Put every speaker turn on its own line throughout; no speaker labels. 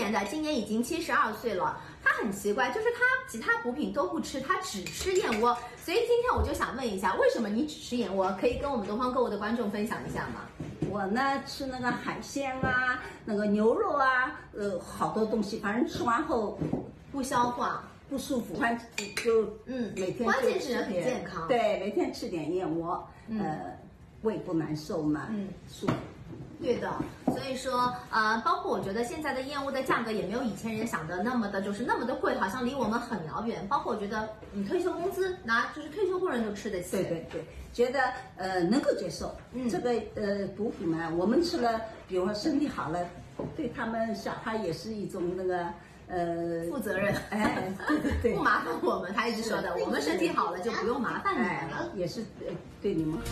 年的，今年已经72岁了。他很奇怪，就是他其他补品都不吃，他只吃燕窝。所以今天我就想问一下，为什么你只吃燕窝？可以跟我们东方购物的观众分享一下吗？
我呢吃那个海鲜啊，那个牛肉啊，好多东西，反正吃完后
不消化。
不舒服，反正就每天
关键是人很健康，
对，每天吃点燕窝，胃不难受嘛，舒服。
对的，所以说包括我觉得现在的燕窝的价格也没有以前人想的那么的，就是那么的贵，好像离我们很遥远。包括我觉得你退休工资就是退休工人都吃得起。
对，觉得能够接受。这个补品嘛，我们吃了，比如说身体好了，对他们小孩也是一种那个。
负责任，
对，
不麻烦我们。他一直说的，我们身体好了就不用麻烦你们了，
也是对你们好。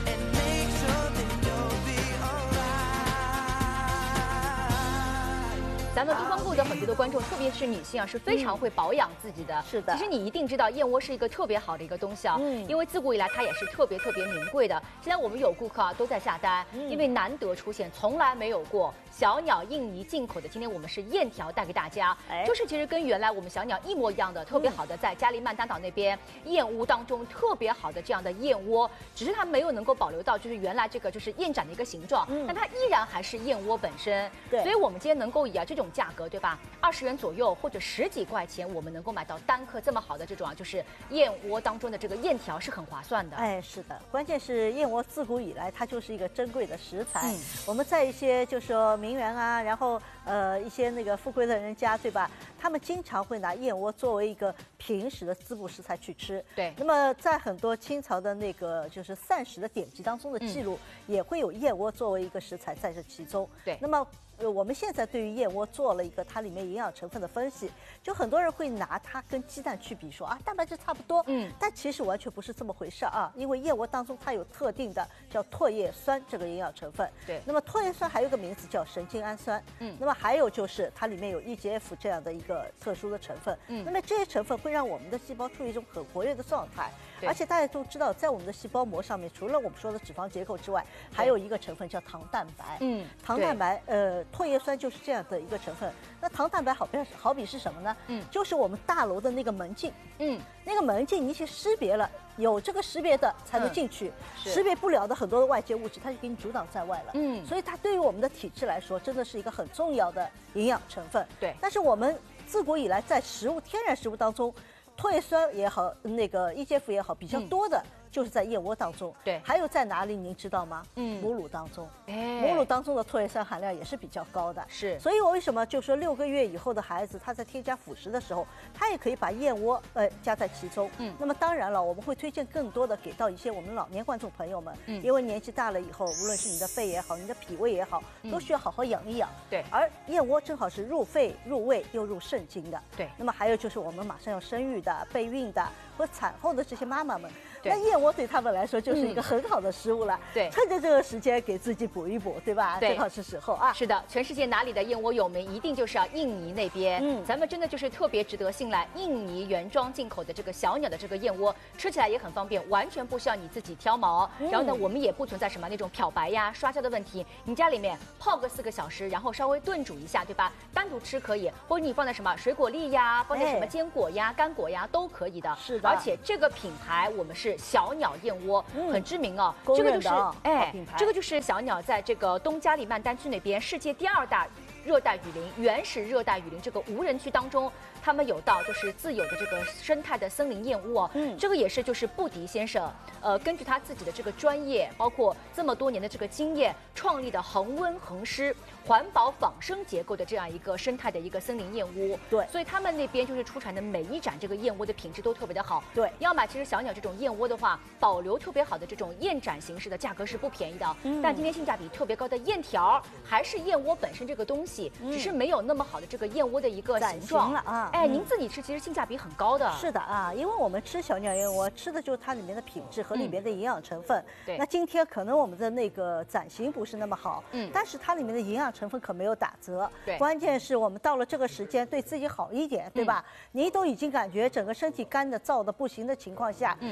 咱们东方购的很多的观众，特别是女性啊，是非常会保养自己的。
是的，
其实你一定知道，燕窝是一个特别好的一个东西啊。因为自古以来它也是特别名贵的。现在我们有顾客啊都在下单，因为难得出现，从来没有过小鸟印尼进口的。今天我们是燕条带给大家，就是其实跟原来我们小鸟一模一样的，特别好的，在加利曼丹岛那边燕屋当中特别好的这样的燕窝，只是它没有能够保留到就是原来这个就是燕盏的一个形状，但它依然还是燕窝本身。对，所以我们今天能够以这种价格，对吧？20元左右或者10几块钱，我们能够买到单颗这么好的这种就是燕窝当中的这个燕条，是很划算的。
是的，关键是燕窝自古以来它就是一个珍贵的食材。我们在一些就是说名媛啊，然后一些那个富贵的人家，对吧？他们经常会拿燕窝作为一个平时的滋补食材去吃。
对。
那么在很多清朝的那个就是膳食的典籍当中的记录，也会有燕窝作为一个食材在这其中。
对。
那么我们现在对于燕窝做了一个它里面营养成分的分析，就很多人会拿它跟鸡蛋去比，说蛋白质差不多，但其实完全不是这么回事啊，因为燕窝当中它有特定的叫唾叶酸这个营养成分，
对，
那么唾叶酸还有一个名字叫神经氨酸，那么还有就是它里面有 EGF 这样的一个特殊的成分，那么这些成分会让我们的细胞处于一种很活跃的状态，而且大家都知道，在我们的细胞膜上面，除了我们说的脂肪结构之外，还有一个成分叫糖蛋白，糖蛋白，唾叶酸就是这样的一个成分。那糖蛋白好比是什么呢？就是我们大楼的那个门禁，那个门禁你去识别了，有这个识别的才能进去，识别不了的很多的外界物质，它就给你阻挡在外了。所以它对于我们的体质来说，真的是一个很重要的营养成分。
对，
但是我们自古以来在天然食物当中，唾叶酸也好，那个 EGF 也好，比较多的。就是在燕窝当中，
对，
还有在哪里您知道吗？母乳当中，母乳当中的唾叶酸含量也是比较高的，
是。
所以我为什么就说6个月以后的孩子，他在添加辅食的时候，他也可以把燕窝加在其中。那么当然了，我们会推荐更多的给到一些我们老年观众朋友们，因为年纪大了以后，无论是你的肺也好，你的脾胃也好，都需要好好养一养。
对，
而燕窝正好是入肺、入胃又入肾经的。
对。
那么还有就是我们马上要生育的、备孕的或产后的这些妈妈们，那燕窝对他们来说就是一个很好的食物了。
对，
趁着这个时间给自己补一补，对吧？
对，
正好是时候啊。
是的，全世界哪里的燕窝有名，一定就是印尼那边。咱们真的就是特别值得信赖，印尼原装进口的这个小鸟的这个燕窝，吃起来也很方便，完全不需要你自己挑毛。然后呢，我们也不存在什么那种漂白呀、刷胶的问题。你家里面泡个4个小时，然后稍微炖煮一下，对吧？单独吃可以，或者你放在什么水果粒呀，放在什么坚果呀、干果呀都可以的。
是的。
而且这个品牌我们是小鸟燕窝，很知名哦。
这个
就是这个就是小鸟在这个东加里曼丹区那边世界第2大热带雨林，原始热带雨林这个无人区当中，他们有到就是自有的这个生态的森林燕屋哦。这个也是就是布迪先生，根据他自己的这个专业，包括这么多年的这个经验，创立的恒温恒湿、环保仿生结构的这样一个生态的一个森林燕屋。
对，
所以他们那边就是出产的每一盏这个燕窝的品质都特别的好。
对，
要买其实小鸟这种燕窝的话，保留特别好的这种燕盏形式的价格是不便宜的。但今天性价比特别高的燕条，还是燕窝本身这个东西，只是没有那么好的这个燕窝的一个形状
了啊。
您自己吃其实性价比很高的。
是的啊，因为我们吃小鸟燕窝吃的就是它里面的品质和里面的营养成分。
对。
那今天可能我们的那个版型不是那么好，但是它里面的营养成分可没有打折。
对。
关键是我们到了这个时间，对自己好一点，对吧？您都已经感觉整个身体干的、燥的不行的情况下，包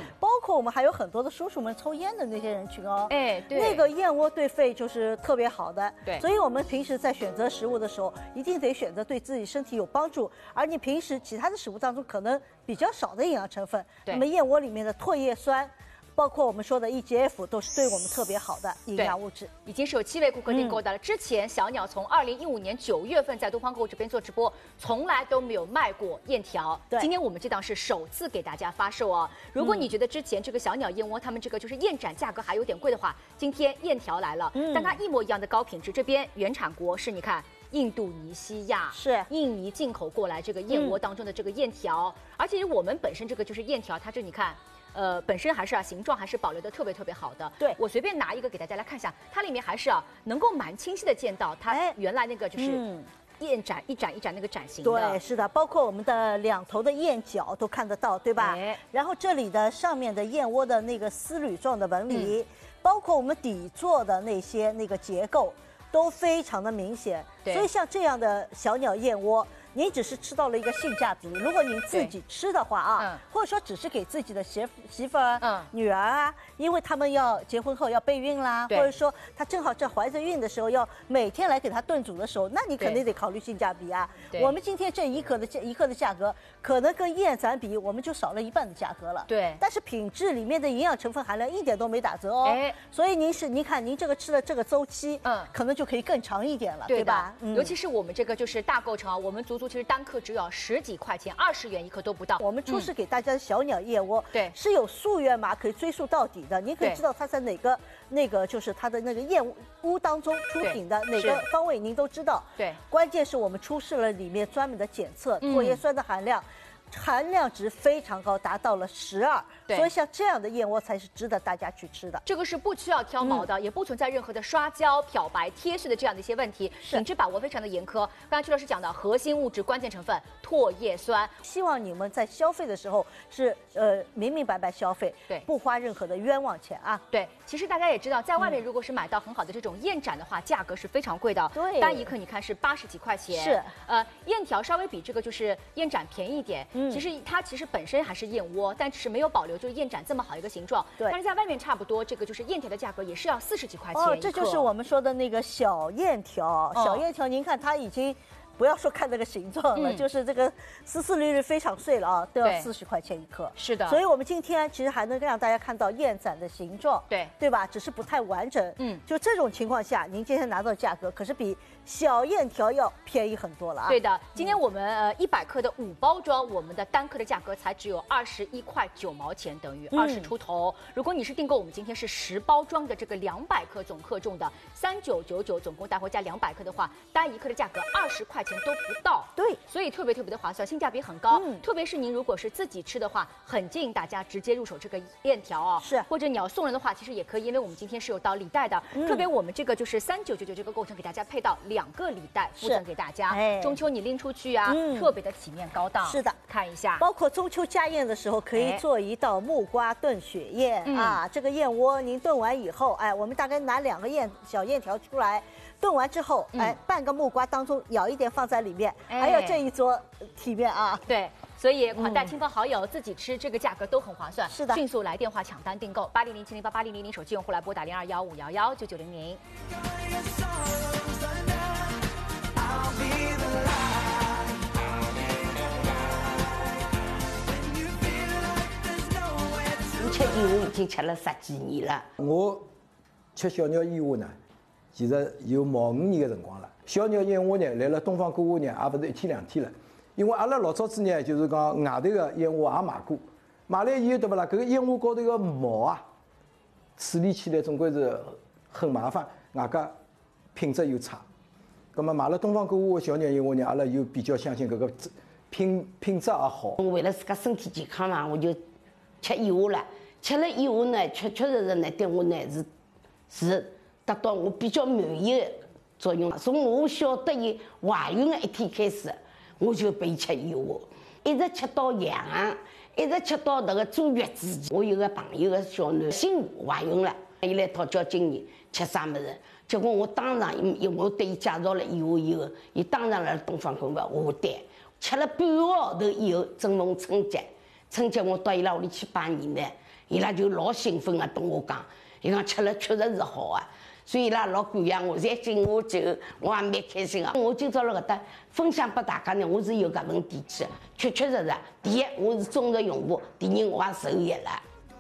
括我们还有很多的叔叔们抽烟的那些人群哦，
哎，对，
那个燕窝对肺就是特别好的，
对，
所以我们平时在选择食物的时候，一定得选择对自己身体有帮助，而你平时其他的食物当中可能比较少的营养成分，那么燕窝里面的唾液酸。包括我们说的 EGF 都是对我们特别好的营养物质，
已经是有7位顾客订购的了。之前小鸟从2015年9月份在东方购物这边做直播，从来都没有卖过燕条。
对，
今天我们这档是首次给大家发售哦。如果你觉得之前这个小鸟燕窝他们这个就是燕盏价格还有点贵的话，今天燕条来了，但它一模一样的高品质。这边原产国是你看。印度尼西亚
是
印尼进口过来这个燕窝当中的这个燕条，而且我们本身这个就是燕条，它这你看。本身还是形状还是保留的特别特别好的。
对，
我随便拿一个给大家来看一下，它里面还是能够蛮清晰的见到它原来那个就是燕盏一盏一盏那个盏形的。
对，是的，包括我们的两头的燕角都看得到，对吧？然后这里的上面的燕窝的那个丝缕状的纹理，包括我们底座的那些那个结构，都非常的明显。所以像这样的小鸟燕窝。您只是吃到了一个性价比，如果您自己吃的话啊，或者说只是给自己的媳妇儿、女儿啊，因为他们要结婚后要备孕啦，或者说她正好在怀着孕的时候要每天来给她炖煮的时候，那你肯定得考虑性价比啊。我们今天这一克的价格，可能跟燕盏比，我们就少了1半的价格了。
对，
但是品质里面的营养成分含量一点都没打折哦。所以您看您这个吃的这个周期，可能就可以更长一点了，对吧？
尤其是我们这个就是大购城啊，我们足。其实单克只有10几块钱，20元一克都不到。
我们出示给大家的小鸟燕窝，
对，
是有溯源码可以追溯到底的，您可以知道它在哪个那个就是它的那个燕屋当中出品的哪个方位，您都知道。
对，
关键是我们出示了里面专门的检测唾液酸的含量。含量值非常高，达到了12，所以像这样的燕窝才是值得大家去吃的。
这个是不需要挑毛的，也不存在任何的刷胶、漂白、贴碎的这样的一些问题，品质把握非常的严苛。刚才曲老师讲的核心物质、关键成分唾液酸，
希望你们在消费的时候是明明白白消费，
对，
不花任何的冤枉钱啊。
对，其实大家也知道，在外面如果是买到很好的这种燕盏的话，价格是非常贵的，
对，
单一克你看是80几块钱，
是，
燕条稍微比这个就是燕盏便宜一点，其实它本身还是燕窝，但只是没有保留就是燕盏这么好一个形状。
对，
但是在外面差不多，这个就是燕条的价格也是要40几块钱。
哦，这就是我们说的那个小燕条。小燕条，您看它已经。不要说看这个形状了，就是这个丝缕非常碎了啊，都要40块钱一克。
是的，
所以我们今天其实还能让大家看到燕盏的形状，对吧？只是不太完整。就这种情况下，您今天拿到的价格可是比小燕条要便宜很多了啊。
对的，今天我们100克的5包装，我们的单克的价格才只有21块9毛钱，等于20出头。如果你是订购我们今天是10包装的这个200克总克重的3999，总共带回家200克的话，单1克的价格20块钱都不到，
对，
所以特别的划算，性价比很高。特别是您如果是自己吃的话，很建议大家直接入手这个燕条哦，
是，
或者你要送人的话，其实也可以，因为我们今天是有到礼袋的，特别我们这个就是3999这个构成给大家配到2个礼袋附赠给大家，中秋你拎出去啊，特别的体面高档。
是的，
看一下，
包括中秋家宴的时候可以做一道木瓜炖雪燕啊，这个燕窝您炖完以后，我们大概拿2个小燕条出来。炖完之后，半个木瓜当中舀一点放在里面，还有这一桌体面啊。
对，所以款待亲朋好友，自己吃这个价格都很划算。
是的，
迅速来电话抢单订购8007088000，手机用户来拨打0215119900。
我吃燕窝已经吃了10几年了。
我吃小鸟燕窝呢。其实有毛5年的辰光了。小鸟燕窝呢，来了东方购物呢，也不是1天2天了。因为阿拉老早子呢，就是讲外头的燕窝也买过，买来以后对不啦？搿个燕窝高头个毛啊，处理起来总归是很麻烦，外加品质又差。葛么买了东方购物的小鸟燕窝呢，阿拉又比较相信搿个品质也好。
为了自家身体健康嘛，我就吃燕窝了。吃了以后呢，确实呢，对我呢是达到我比较满意的作用。从我晓得有怀孕的1天开始，我就备吃燕窝，一直吃到阳，一直吃到那个坐月子前。我有个朋友的小囡新怀孕了，伊来讨教今年吃啥么子，结果我当场我对伊介绍了燕窝以后，伊当场来东方购物下单，吃了半个号头以后，正逢春节我到伊拉屋里去拜年呢。 伊拉就老兴奋个跟我讲，伊讲吃了确实是好啊。所以伊拉老感谢我，侪敬我酒，我也蛮开心个。我今朝辣搿搭分享拨大家呢，我是有搿份底气的，确确实实。第一，我是忠实用户；第二，我也受益了。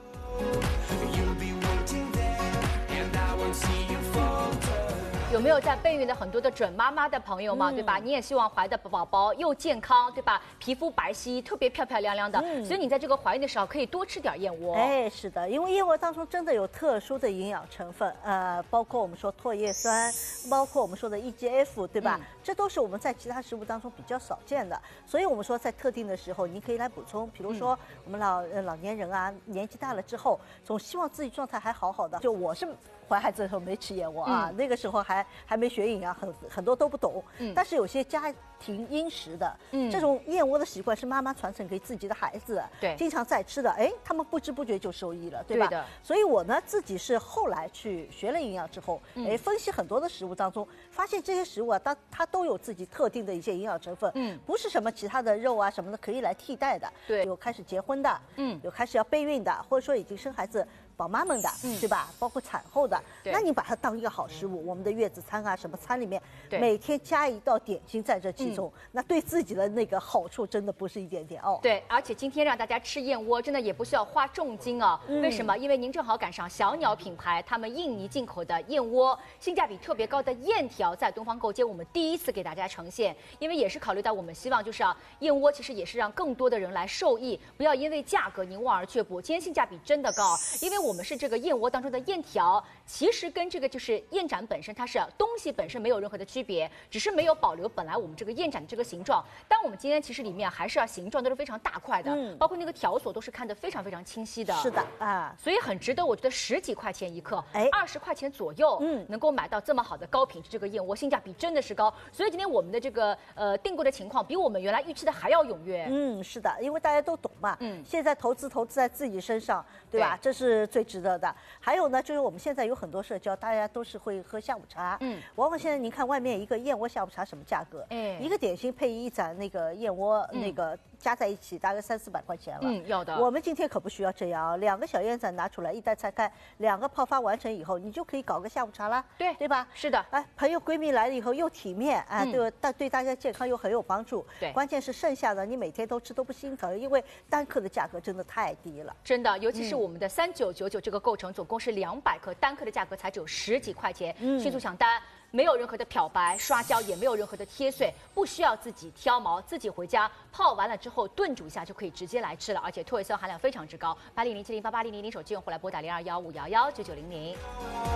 有没有在备孕的很多的准妈妈的朋友嘛，对吧？你也希望怀的宝宝又健康，对吧？皮肤白皙，特别漂漂亮亮的。所以你在这个怀孕的时候可以多吃点燕窝。
哎，是的，因为燕窝当中真的有特殊的营养成分，包括我们说唾液酸，包括我们说的 EGF， 对吧？这都是我们在其他食物当中比较少见的。所以我们说在特定的时候，你可以来补充，比如说我们老年人啊，年纪大了之后，总希望自己状态还好好的。就我是怀孩子的时候没吃燕窝啊，那个时候还没学营养，很多都不懂。但是有些家庭殷实的，这种燕窝的习惯是妈妈传承给自己的孩子，
对，
经常在吃的，哎，他们不知不觉就受益了，对吧？
对的。
所以我呢自己是后来去学了营养之后，哎，分析很多的食物当中，发现这些食物啊，它都有自己特定的一些营养成分，不是什么其他的肉啊什么的可以来替代的。
对，
有开始结婚的，有开始要备孕的，或者说已经生孩子。宝妈们的，对吧？包括产后的，那你把它当一个好食物，我们的月子餐啊，什么餐里面，每天加一道点心在这其中，那对自己的那个好处真的不是一点点哦。
对，而且今天让大家吃燕窝，真的也不需要花重金哦。为什么？因为您正好赶上小鸟品牌他们印尼进口的燕窝，性价比特别高的燕条，在东方购街我们第一次给大家呈现，因为也是考虑到我们希望就是燕窝其实也是让更多的人来受益，不要因为价格您望而却步。今天性价比真的高，因为我们是这个燕窝当中的燕条，其实跟这个就是燕盏本身，它是东西本身没有任何的区别，只是没有保留本来我们这个燕盏的这个形状。但我们今天其实里面还是形状都是非常大块的，包括那个条索都是看得非常非常清晰的。
是的啊，
所以很值得，我觉得10几块钱一克，20块钱左右，能够买到这么好的高品质这个燕窝，性价比真的是高。所以今天我们的这个订购的情况比我们原来预期的还要踊跃。
是的，因为大家都懂嘛，现在投资在自己身上，对吧？这是最值得的。还有呢，就是我们现在有很多社交，大家都是会喝下午茶，往往现在您看外面一个燕窝下午茶什么价格？一个点心配一盏那个燕窝，那个加在一起大概300-400块钱了。
要的。
我们今天可不需要这样，2个小燕盏拿出来，一袋拆开，2个泡发完成以后，你就可以搞个下午茶啦，对吧？
是的。
哎，朋友闺蜜来了以后又体面，哎，对大家健康又很有帮助。
对，
关键是剩下的你每天都吃都不心疼，因为单克的价格真的太低了。
真的，尤其是我们的3999这个构成，总共是200克，单克的价格才只有10几块钱，迅速抢单。没有任何的漂白、刷胶，也没有任何的贴碎，不需要自己挑毛，自己回家泡完了之后炖煮一下就可以直接来吃了，而且唾液酸含量非常之高。8007088000手机用户来拨打0215119900。